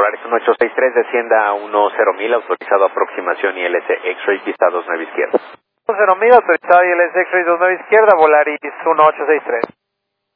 Volaris 1863, descienda a 10.000, autorizado aproximación ILS X-Ray, pista 29 izquierda. 10.000, autorizado ILS X-Ray 29 izquierda, Volaris 1863.